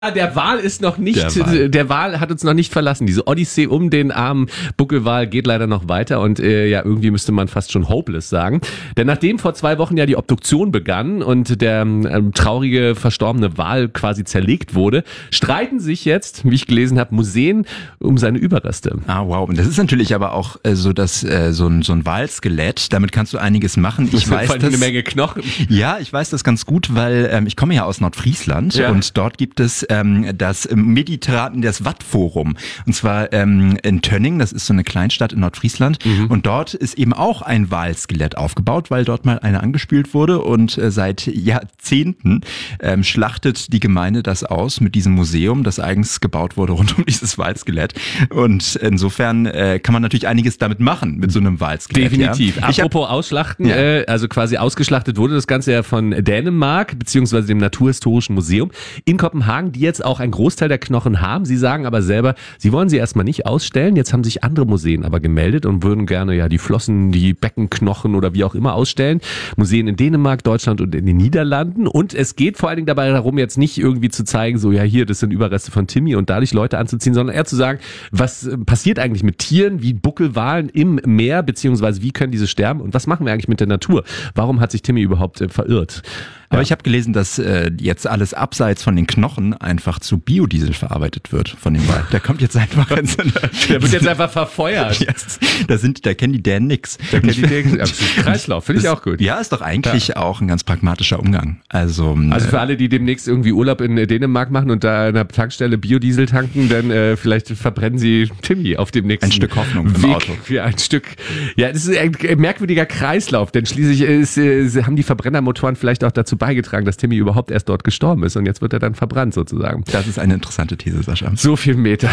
Der Wal ist noch nicht, Der Wal hat uns noch nicht verlassen. Diese Odyssee um den armen Buckelwal geht leider noch weiter und ja, irgendwie müsste man fast schon hopeless sagen. Denn nachdem vor 2 Wochen ja die Obduktion begann und der traurige, verstorbene Wal quasi zerlegt wurde, streiten sich jetzt, wie ich gelesen habe, Museen um seine Überreste. Ah, wow. Und das ist natürlich aber auch so ein Walskelett. Damit kannst du einiges machen. Ich weiß das, eine Menge Knochen. Ja, ich weiß das ganz gut, weil ich komme ja aus Nordfriesland und dort gibt es das das Wattforum. Und zwar in Tönning, das ist so eine Kleinstadt in Nordfriesland. Und dort ist eben auch ein Walskelett aufgebaut, weil dort mal einer angespült wurde. Und seit Jahrzehnten schlachtet die Gemeinde das aus mit diesem Museum, das eigens gebaut wurde rund um dieses Walskelett. Und insofern kann man natürlich einiges damit machen, mit so einem Walskelett. Definitiv. Ja. Apropos Ausschlachten, also quasi ausgeschlachtet wurde das Ganze ja von Dänemark, beziehungsweise dem Naturhistorischen Museum in Kopenhagen, die jetzt auch einen Großteil der Knochen haben. Sie sagen aber selber, sie wollen sie erstmal nicht ausstellen. Jetzt haben sich andere Museen aber gemeldet und würden gerne ja die Flossen, die Beckenknochen oder wie auch immer ausstellen. Museen in Dänemark, Deutschland und in den Niederlanden. Und es geht vor allen Dingen dabei darum, jetzt nicht irgendwie zu zeigen, so ja hier, das sind Überreste von Timmy und dadurch Leute anzuziehen, sondern eher zu sagen, was passiert eigentlich mit Tieren wie Buckelwalen im Meer, beziehungsweise wie können diese sterben und was machen wir eigentlich mit der Natur? Warum hat sich Timmy überhaupt verirrt? Aber ich habe gelesen, dass jetzt alles abseits von den Knochen einfach zu Biodiesel verarbeitet wird von dem Wal. Der kommt jetzt einfach in so eine... Der wird jetzt einfach verfeuert. Yes. Da kennen die Dänen nix. Kreislauf, finde ich auch gut. Ja, ist doch eigentlich auch ein ganz pragmatischer Umgang. Also für alle, die demnächst irgendwie Urlaub in Dänemark machen und da an der Tankstelle Biodiesel tanken, dann vielleicht verbrennen sie Timmy auf dem nächsten ein Stück Hoffnung im Weg. Auto. Ja, ein Stück. Ja, das ist ein merkwürdiger Kreislauf, denn schließlich haben die Verbrennermotoren vielleicht auch dazu beigetragen, dass Timmy überhaupt erst dort gestorben ist und jetzt wird er dann verbrannt sozusagen. Das ist eine interessante These, Sascha. So viel Meter.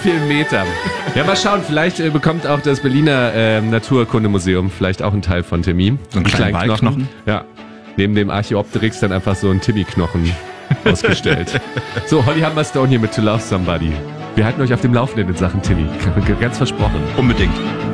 Ja, mal schauen, vielleicht bekommt auch das Berliner Naturkundemuseum vielleicht auch einen Teil von Timmy. So einen kleinen Walknochen. Ja, neben dem Archäopteryx dann einfach so ein Timmy-Knochen ausgestellt. So, Holly Humberstone hier mit To Love Somebody. Wir halten euch auf dem Laufenden in Sachen Timmy. Ganz versprochen. Unbedingt.